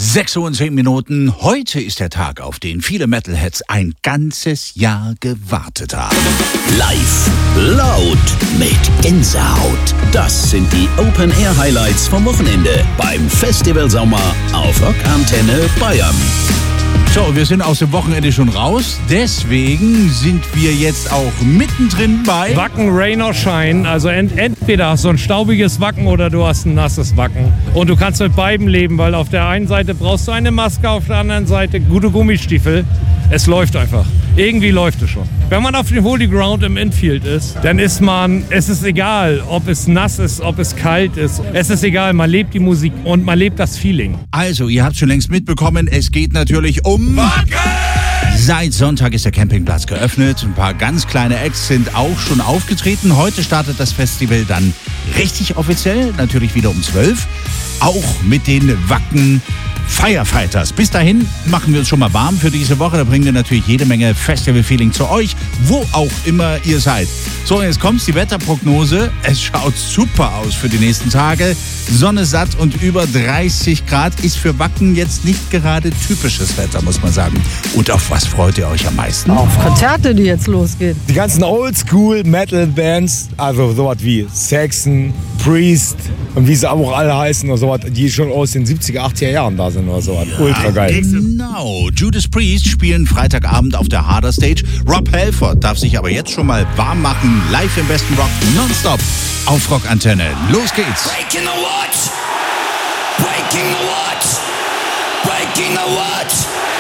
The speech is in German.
6:10 Uhr. Heute ist der Tag, auf den viele Metalheads ein ganzes Jahr gewartet haben. Live, laut, mit Gänsehaut. Das sind die Open-Air-Highlights vom Wochenende beim Festival Sommer auf Rockantenne Bayern. So, wir sind aus dem Wochenende schon raus. Deswegen sind wir jetzt auch mittendrin bei Wacken, Rain or Shine. Also entweder hast du ein staubiges Wacken oder du hast ein nasses Wacken. Und du kannst mit beidem leben, weil auf der einen Seite brauchst du eine Maske, auf der anderen Seite gute Gummistiefel. Es läuft einfach. Irgendwie läuft es schon. Wenn man auf dem Holy Ground im Infield ist, dann ist es ist egal, ob es nass ist, ob es kalt ist. Es ist egal, man lebt die Musik und man lebt das Feeling. Also, ihr habt schon längst mitbekommen, es geht natürlich um Wacken! Seit Sonntag ist der Campingplatz geöffnet. Ein paar ganz kleine Acts sind auch schon aufgetreten. Heute startet das Festival dann richtig offiziell, natürlich wieder um 12. Auch mit den Wacken Firefighters. Bis dahin machen wir uns schon mal warm für diese Woche. Da bringen wir natürlich jede Menge Festival-Feeling zu euch, wo auch immer ihr seid. So, jetzt kommt die Wetterprognose. Es schaut super aus für die nächsten Tage. Sonne satt und über 30 Grad ist für Wacken jetzt nicht gerade typisches Wetter, muss man sagen. Und auf was freut ihr euch am meisten? Auf Konzerte, die jetzt losgehen. Die ganzen Oldschool-Metal-Bands, also sowas wie Saxon, Priest und wie sie auch alle heißen oder sowas, die schon aus den 70er, 80er Jahren da sind oder sowas. Ja, ultra geil. Genau. Judas Priest spielen Freitagabend auf der Harder Stage. Rob Halford darf sich aber jetzt schon mal warm machen. Live im besten Rock nonstop auf Rockantenne. Los geht's. Breaking the what? Breaking the what? Breaking the what?